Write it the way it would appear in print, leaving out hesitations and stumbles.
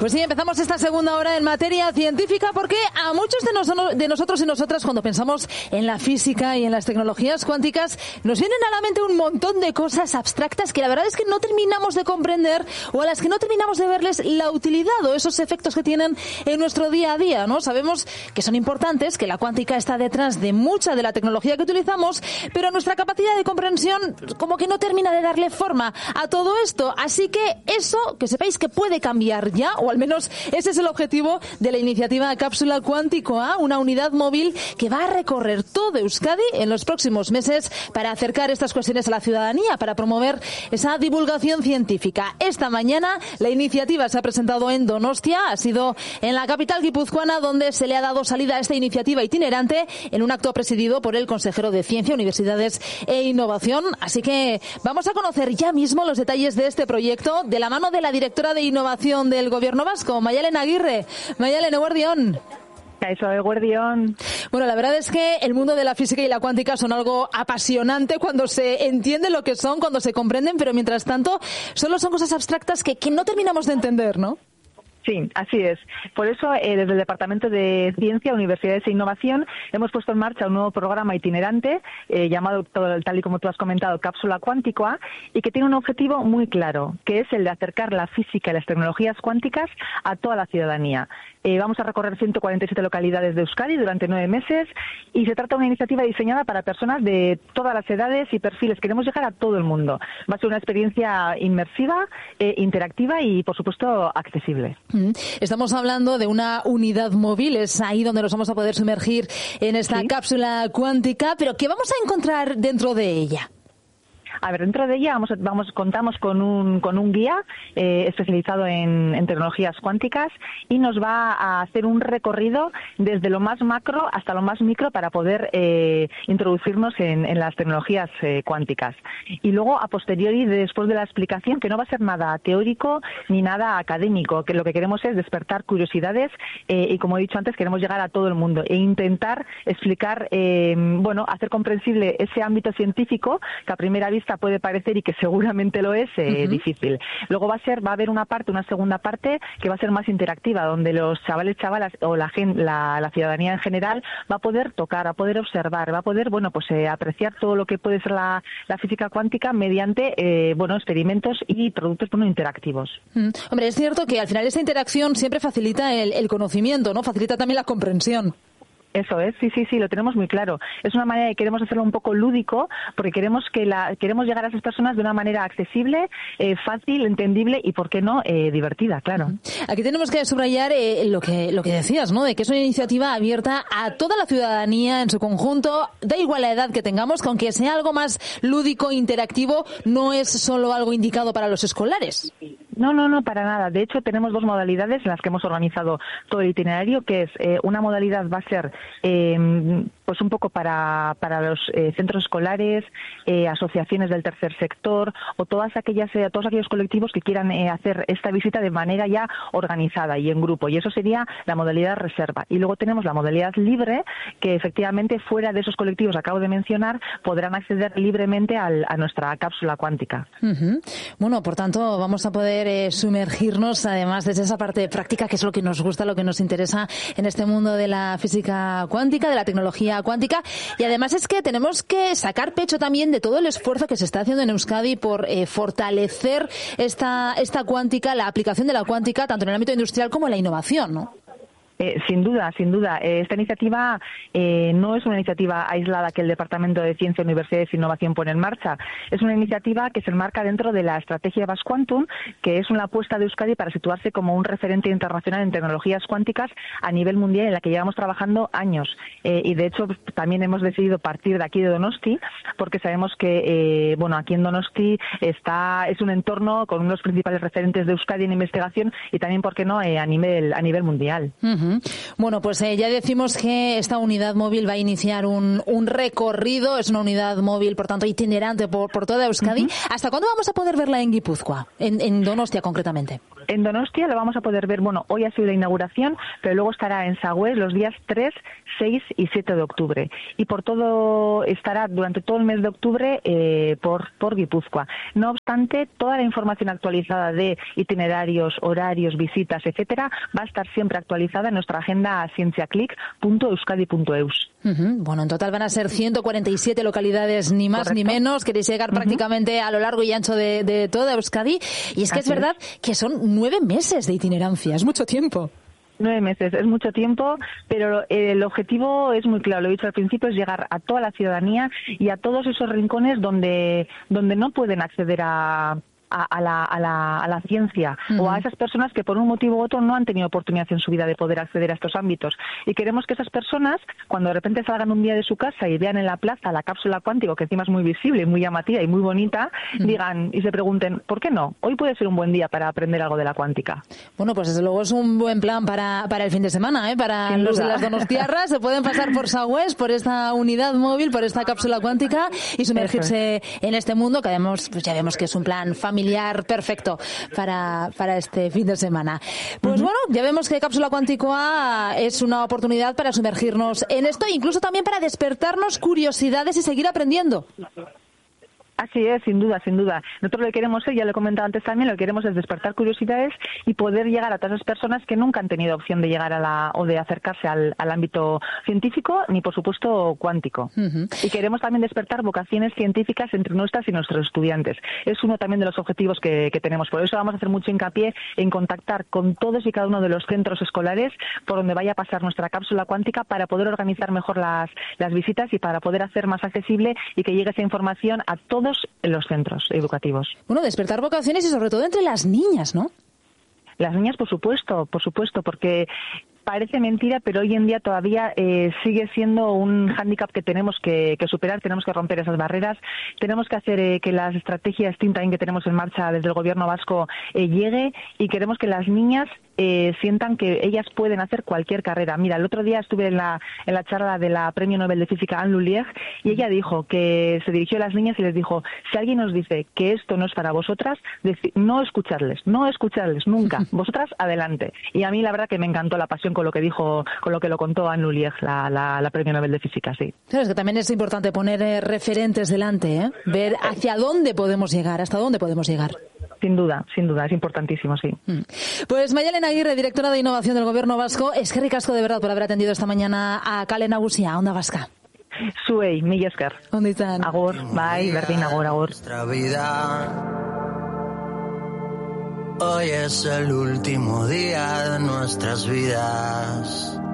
Pues sí, empezamos esta segunda hora en materia científica porque a muchos de nosotros y nosotras cuando pensamos en la física y en las tecnologías cuánticas nos vienen a la mente un montón de cosas abstractas que la verdad es que no terminamos de comprender o a las que no terminamos de verles la utilidad o esos efectos que tienen en nuestro día a día, ¿no? Sabemos que son importantes, que la cuántica está detrás de mucha de la tecnología que utilizamos, pero nuestra capacidad de comprensión como que no termina de darle forma a todo esto. Así que eso, que sepáis que puede cambiar ya, o al menos ese es el objetivo de la iniciativa Cápsula Cuántico-A, una unidad móvil que va a recorrer todo Euskadi en los próximos meses para acercar estas cuestiones a la ciudadanía, para promover esa divulgación científica. Esta mañana la iniciativa se ha presentado en Donostia, ha sido en la capital guipuzcoana donde se le ha dado salida a esta iniciativa itinerante en un acto presidido por el consejero de Ciencia, Universidades e Innovación. Así que vamos a conocer ya mismo los detalles de este proyecto de la mano de la directora de Innovación del Gobierno Vasco, Maialen Aguirre. Maialen, eguerdión. Eso, eguerdión. Bueno, la verdad es que el mundo de la física y la cuántica son algo apasionante cuando se entiende lo que son, cuando se comprenden, pero mientras tanto solo son cosas abstractas que no terminamos de entender, ¿no? Sí, así es. Por eso, desde el Departamento de Ciencia, Universidades e Innovación, hemos puesto en marcha un nuevo programa itinerante llamado, tal y como tú has comentado, Cápsula Cuántica, y que tiene un objetivo muy claro, que es el de acercar la física y las tecnologías cuánticas a toda la ciudadanía. Vamos a recorrer 147 localidades de Euskadi durante 9 meses y se trata de una iniciativa diseñada para personas de todas las edades y perfiles. Queremos llegar a todo el mundo. Va a ser una experiencia inmersiva, interactiva y, por supuesto, accesible. Estamos hablando de una unidad móvil, es ahí donde nos vamos a poder sumergir en esta cápsula cuántica, pero ¿qué vamos a encontrar dentro de ella? A ver, dentro de ella contamos con un guía especializado en tecnologías cuánticas y nos va a hacer un recorrido desde lo más macro hasta lo más micro para poder introducirnos en las tecnologías cuánticas. Y luego, a posteriori, después de la explicación, que no va a ser nada teórico ni nada académico, que lo que queremos es despertar curiosidades y, como he dicho antes, queremos llegar a todo el mundo e intentar explicar, hacer comprensible ese ámbito científico que a primera vista puede parecer, y que seguramente lo es, difícil. Luego va a haber una segunda parte que va a ser más interactiva, donde los chavalas o la ciudadanía en general va a poder tocar, va a poder observar, va a poder, apreciar todo lo que puede ser la física cuántica mediante, experimentos y productos, interactivos. Hombre, es cierto que al final esta interacción siempre facilita el conocimiento, ¿no? Facilita también la comprensión. Eso es, sí, lo tenemos muy claro. Es una manera que queremos hacerlo un poco lúdico, porque queremos llegar a esas personas de una manera accesible, fácil, entendible y, ¿por qué no?, divertida, claro. Aquí tenemos que subrayar lo que decías, ¿no?, de que es una iniciativa abierta a toda la ciudadanía en su conjunto, da igual la edad que tengamos, que aunque sea algo más lúdico, interactivo, no es solo algo indicado para los escolares. No, para nada. De hecho, tenemos 2 modalidades en las que hemos organizado todo el itinerario, que es una modalidad va a ser un poco para los centros escolares, asociaciones del tercer sector o todos aquellos colectivos que quieran hacer esta visita de manera ya organizada y en grupo, y eso sería la modalidad reserva. Y luego tenemos la modalidad libre, que efectivamente fuera de esos colectivos que acabo de mencionar podrán acceder libremente a nuestra cápsula cuántica. Bueno, por tanto, vamos a poder sumergirnos además desde esa parte práctica, que es lo que nos gusta, lo que nos interesa en este mundo de la física cuántica, de la tecnología cuántica, y además es que tenemos que sacar pecho también de todo el esfuerzo que se está haciendo en Euskadi por fortalecer esta cuántica, la aplicación de la cuántica tanto en el ámbito industrial como en la innovación, ¿no? Sin duda. Esta iniciativa no es una iniciativa aislada que el Departamento de Ciencia, Universidades e Innovación pone en marcha. Es una iniciativa que se enmarca dentro de la estrategia Basque Quantum, que es una apuesta de Euskadi para situarse como un referente internacional en tecnologías cuánticas a nivel mundial, en la que llevamos trabajando años. Y de hecho también hemos decidido partir de aquí de Donosti, porque sabemos que aquí en Donosti es un entorno con unos principales referentes de Euskadi en investigación y también, ¿por qué no?, a nivel mundial. Bueno, pues ya decimos que esta unidad móvil va a iniciar un recorrido. Es una unidad móvil, por tanto, itinerante por toda Euskadi. ¿Hasta cuándo vamos a poder verla en Guipúzcoa? En Donostia, concretamente. En Donostia lo vamos a poder ver, bueno, hoy ha sido la inauguración, pero luego estará en Sagüés los días 3, 6 y 7 de octubre. Y estará durante todo el mes de octubre por Guipúzcoa. No obstante, toda la información actualizada de itinerarios, horarios, visitas, etcétera, va a estar siempre actualizada en nuestra agenda cienciaclick.euskadi.eus. Bueno, en total van a ser 147 localidades, ni más ni menos. Queréis llegar prácticamente a lo largo y ancho de toda Euskadi. Y es que es verdad que son 9 meses de itinerancia, es mucho tiempo. 9 meses, es mucho tiempo, pero el objetivo es muy claro, lo he dicho al principio, es llegar a toda la ciudadanía y a todos esos rincones donde no pueden acceder a la ciencia o a esas personas que por un motivo u otro no han tenido oportunidad en su vida de poder acceder a estos ámbitos. Y queremos que esas personas, cuando de repente salgan un día de su casa y vean en la plaza la cápsula cuántica, que encima es muy visible, muy llamativa y muy bonita, digan y se pregunten, ¿por qué no? Hoy puede ser un buen día para aprender algo de la cuántica. Bueno, pues desde luego es un buen plan para el fin de semana, Para Sin los duda. de las donostiarras, se pueden pasar por Sagüés, por esta unidad móvil, por esta cápsula cuántica y sumergirse en este mundo que además, pues ya vemos que es un plan familiar perfecto para este fin de semana. Pues bueno, ya vemos que Cápsula Cuántica es una oportunidad para sumergirnos en esto, incluso también para despertarnos curiosidades y seguir aprendiendo. Así es, sin duda, sin duda. Nosotros lo que queremos ser, ya lo he comentado antes también, lo que queremos es despertar curiosidades y poder llegar a todas esas personas que nunca han tenido opción de llegar o de acercarse al ámbito científico, ni por supuesto cuántico. Y queremos también despertar vocaciones científicas entre nuestras y nuestros estudiantes. Es uno también de los objetivos que tenemos. Por eso vamos a hacer mucho hincapié en contactar con todos y cada uno de los centros escolares por donde vaya a pasar nuestra cápsula cuántica para poder organizar mejor las visitas y para poder hacer más accesible y que llegue esa información a todos en los centros educativos. Bueno, despertar vocaciones y sobre todo entre las niñas, ¿no? Las niñas, por supuesto, porque parece mentira, pero hoy en día todavía sigue siendo un hándicap que tenemos que superar, tenemos que romper esas barreras, tenemos que hacer que las estrategias Teen Time que tenemos en marcha desde el gobierno vasco llegue y queremos que las niñas sientan que ellas pueden hacer cualquier carrera. Mira, el otro día estuve en la charla de la Premio Nobel de Física Anne Lullier y ella dijo que se dirigió a las niñas y les dijo, si alguien os dice que esto no es para vosotras, no escucharles nunca, vosotras adelante. Y a mí la verdad que me encantó la pasión con lo que dijo, con lo que lo contó Anne Lullier, la Premio Nobel de Física, sí. Claro, es que también es importante poner referentes delante, ver hacia dónde podemos llegar, hasta dónde podemos llegar. Sin duda, es importantísimo, sí. Pues Maialen Aguirre, directora de Innovación del Gobierno Vasco, eskerrik asko de verdad por haber atendido esta mañana a Kale Nagusia, Onda Vasca. Zuei, mila esker. Ondo izan. Agur, bai, berdin, agur. Nuestra vida. Hoy es el último día de nuestras vidas.